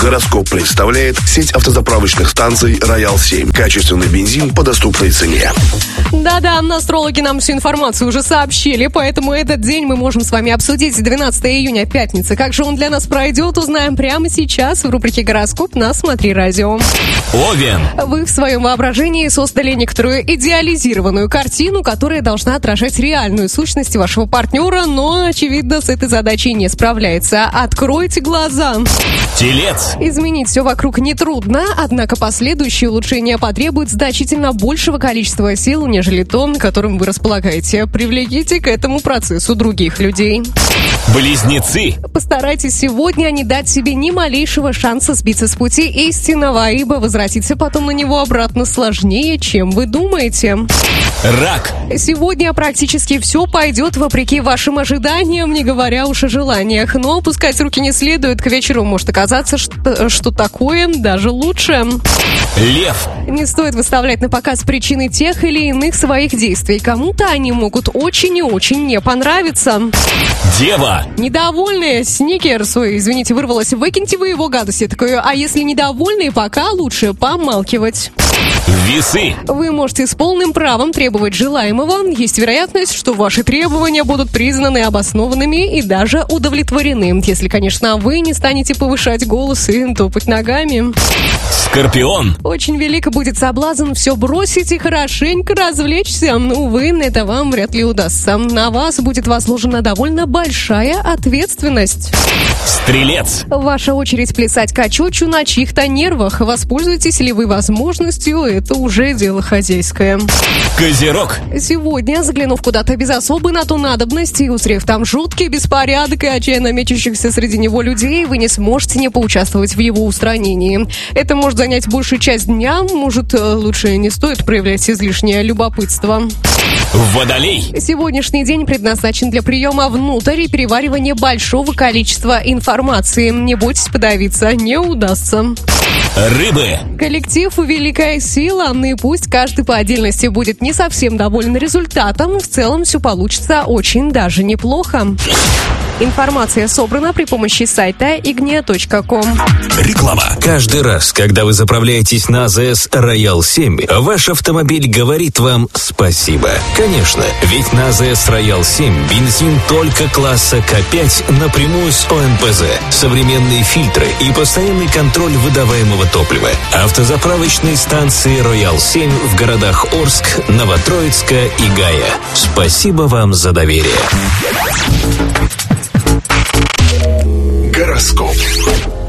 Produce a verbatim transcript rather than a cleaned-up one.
Гороскоп представляет сеть автозаправочных станций «Роял семь». Качественный бензин по доступной цене. Да-да, астрологи нам всю информацию уже сообщили, поэтому этот день мы можем с вами обсудить. двенадцатого июня, пятница. Как же он для нас пройдет, узнаем прямо сейчас в рубрике «Гороскоп» на «Смотри радио». Овен. Вы в своем воображении создали некоторую идеализированную картину, которая должна отражать реальную сущность вашего партнера, но, очевидно, с этой задачей не справляется. Откройте глаза. Телец. Изменить все вокруг нетрудно, однако последующие улучшения потребуют значительно большего количества сил, нежели то, которым вы располагаете. Привлеките к этому процессу других людей. Близнецы. Постарайтесь сегодня не дать себе ни малейшего шанса сбиться с пути истинного, ибо возвратиться потом на него обратно сложнее, чем вы думаете. Рак. Сегодня практически все пойдет вопреки вашим ожиданиям, не говоря уж о желаниях. Но опускать руки не следует, к вечеру может оказаться, что, что такое даже лучше. Лев. Не стоит выставлять на показ причины тех или иных своих действий. Кому-то они могут очень и очень не понравиться. Дева. Недовольные, сникерс, ой, извините, вырвалось, выкиньте вы его гадости такую, а если недовольные, пока лучше помалкивать. Весы. Вы можете с полным правом требовать желаемого. Есть вероятность, что ваши требования будут признаны обоснованными и даже удовлетворены. Если, конечно, вы не станете повышать голос и топать ногами. Скорпион. Очень велик будет соблазн все бросить и хорошенько развлечься. Увы, это вам вряд ли удастся. На вас будет возложена довольно большая ответственность. Стрелец. Ваша очередь плясать качочу на чьих-то нервах. Воспользуетесь ли вы возможностью, это уже дело хозяйское. Козерог. Сегодня, заглянув куда-то без особой на то надобности и узрев там жуткий беспорядок и отчаянно мечущихся среди него людей, вы не сможете не поучаствовать в его устранении. Это может занять большую часть дня, может, лучше не стоит проявлять излишнее любопытство. Водолей. Сегодняшний день предназначен для приема внутрь и переваривания большого количества информации. Не бойтесь подавиться, не удастся. Рыбы. Коллектив – великая сила, и пусть каждый по отдельности будет не совсем доволен результатом, в целом все получится очень даже неплохо. Информация собрана при помощи сайта игния точка ком. Реклама. Каждый раз, когда вы заправляетесь на АЗС «Роял семь», ваш автомобиль говорит вам спасибо. Конечно, ведь на АЗС «Роял семь» бензин только класса К пять напрямую с О М П З, современные фильтры и постоянный контроль выдаваемого топлива. Автозаправочные станции «Роял семь» в городах Орск, Новотроицка и Гая. Спасибо вам за доверие. Гороскоп.